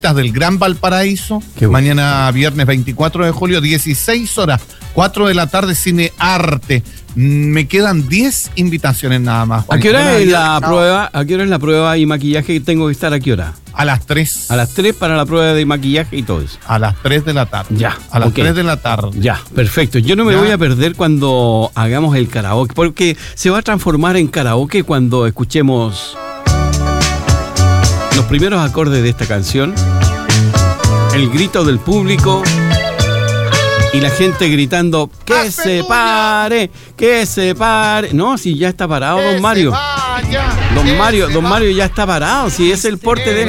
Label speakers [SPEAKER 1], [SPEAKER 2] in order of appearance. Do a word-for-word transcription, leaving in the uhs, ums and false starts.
[SPEAKER 1] del Gran Valparaíso, mañana viernes veinticuatro de julio, dieciséis horas, cuatro de la tarde, Cine Arte. Me quedan diez invitaciones nada más.
[SPEAKER 2] ¿A qué hora es la prueba? ¿A qué hora es la prueba y maquillaje? ¿Tengo que estar a qué hora?
[SPEAKER 1] A las tres.
[SPEAKER 2] A las tres para la prueba de maquillaje y todo eso.
[SPEAKER 1] A las tres de la tarde.
[SPEAKER 2] Ya.
[SPEAKER 1] A las
[SPEAKER 2] okay.
[SPEAKER 1] tres de la tarde.
[SPEAKER 2] Ya, perfecto. Yo no me
[SPEAKER 1] ya.
[SPEAKER 2] voy a perder cuando hagamos el karaoke, porque se va a transformar en karaoke cuando escuchemos los primeros acordes de esta canción, el grito del público y la gente gritando ¡que se pare! ¡Que se pare! No, si ya está parado don Mario. Don Mario, don Mario ya está parado, si es el porte de él.